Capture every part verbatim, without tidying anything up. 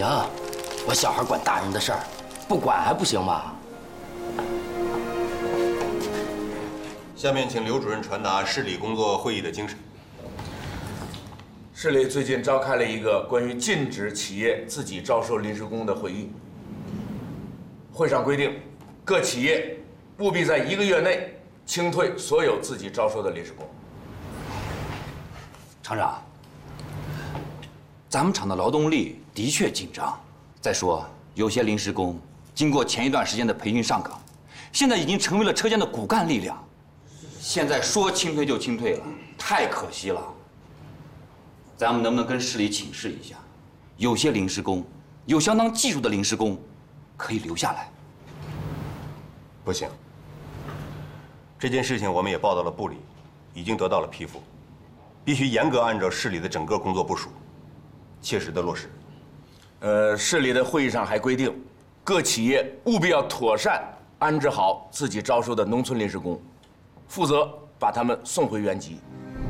行，我小孩管大人的事儿，不管还不行吗？ 下面请刘主任传达市里工作会议的精神。 市里最近召开了一个关于禁止企业自己招收临时工的会议。会上规定，各企业务必在一个月内清退所有自己招收的临时工。 厂长，咱们厂的劳动力的确紧张。再说，有些临时工经过前一段时间的培训上岗，现在已经成为了车间的骨干力量。现在说清退就清退了，太可惜了。咱们能不能跟市里请示一下，有些临时工，有相当技术的临时工，可以留下来？ 不行。这件事情我们也报到了部里，已经得到了批复，必须严格按照市里的整个工作部署，切实的落实。 呃，市里的会议上还规定，各企业务必要妥善安置好自己招收的农村临时工，负责把他们送回原籍。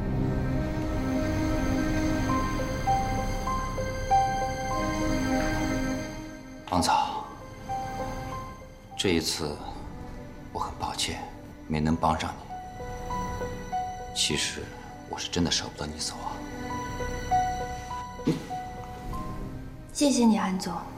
王嫂，这一次我很抱歉没能帮上你。其实我是真的舍不得你走啊。 谢谢你，安总。